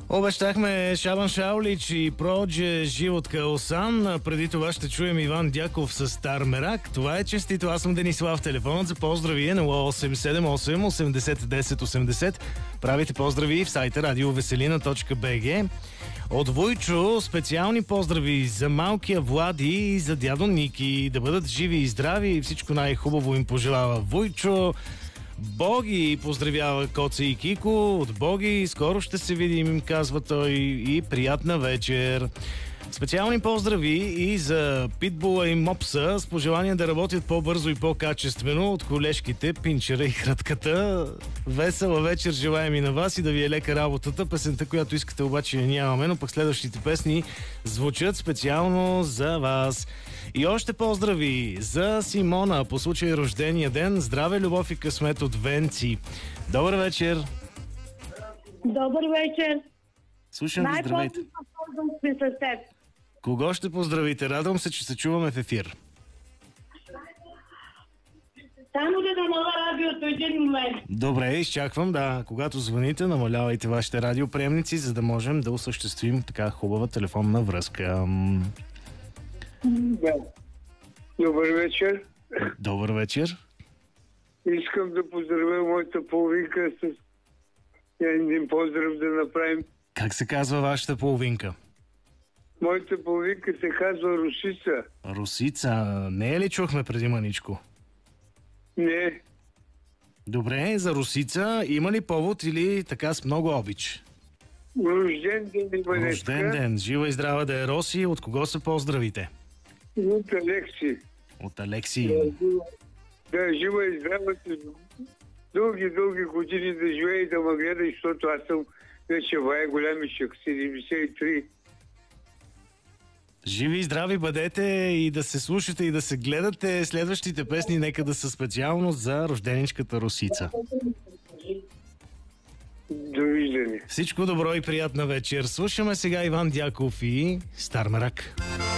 Обещахме Шабан Шаулич и Продже Живот Каосан. Преди това ще чуем Иван Дяков с Стар Мерак. Това е честито. Аз съм Денислав. Телефонът за поздрави е 0878 80 10 80. Правите поздрави в сайта radioveselina.bg. От Войчо специални поздрави за малкия Влади и за дядо Ники. Да бъдат живи и здрави и всичко най-хубаво им пожелава Войчо. Боги поздравява Коца и Кико. От Боги скоро ще се видим, им казва той, и приятна вечер. Специални поздрави и за Питбула и Мопса с пожелание да работят по-бързо и по-качествено от колежките Пинчера и Хратката. Весела вечер желаем и на вас и да ви е лека работата. Песента, която искате, обаче не нямаме, но пък следващите песни звучат специално за вас. И още поздрави за Симона по случай рождения ден. Здраве, любов и късмет от Венци. Добър вечер! Добър вечер! Слушам ви, здравейте! Най-после с теб. Кого ще поздравите? Радвам се, че се чуваме в ефир. Само да намаля радиото един момент. Добре, изчаквам, да. Когато звъните, намалявайте вашите радиоприемници, за да можем да осъществим така хубава телефонна връзка. Да. Добър вечер. Добър вечер. Искам да поздравя моята половинка с един поздрав да направим. Как се казва вашата половинка? Моята половинка се казва Русица. Русица. Не е ли чухме преди маничко? Не. Добре, за Русица има ли повод или така с много обич? Рожден ден има днеска. Рожден ден. Жива и здрава да е Роси. От кого са поздравите? От Алекси. От Алекси. Да, жива и здрава. Дълги години да живее и да ме гледа, защото аз съм вече голямичък, 73. Живи и здрави бъдете и да се слушате и да се гледате. Следващите песни нека да са специално за рожденичката Русица. Довиждане. Всичко добро и приятна вечер. Слушаме сега Иван Дяков и Стар Мерак.